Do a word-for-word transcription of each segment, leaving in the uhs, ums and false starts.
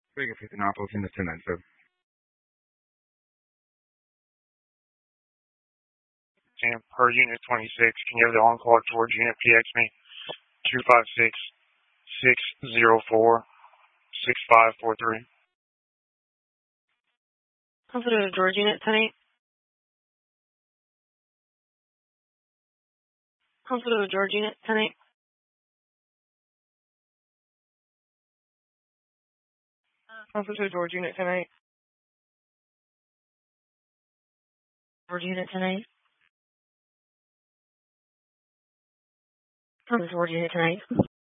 Vega Florianópolis in the ten nine seven. Sam, per unit twenty-six, can you have the on-call towards unit P X me? two five six, six zero four, six five four three. Comfort to George unit ten eight. Comfort to George unit ten eight. Comfort to George unit ten eight. George unit ten eight. Comfort to George unit ten eight.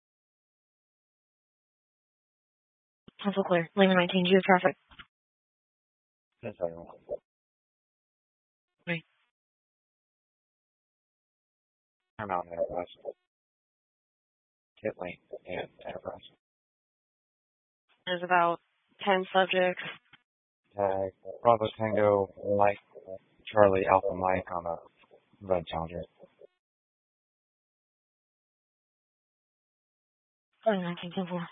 Council clear. Lima nineteen, geo traffic. Yes, I know. Right. I'm out Enterprise. Hit lane and Enterprise. There's about ten subjects. Tag Bravo Tango Mike Charlie Alpha Mike on a red Challenger. Lima nineteen, ten four.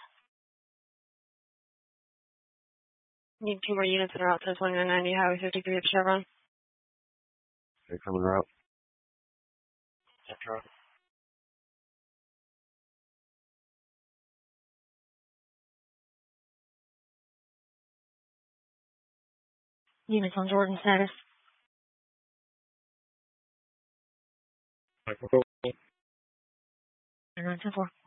Need two more units that are out to twenty-nine ninety Highway fifty-three at Chevron. Take for the route. Central. Units on Jordan status. Michael. nine ten four.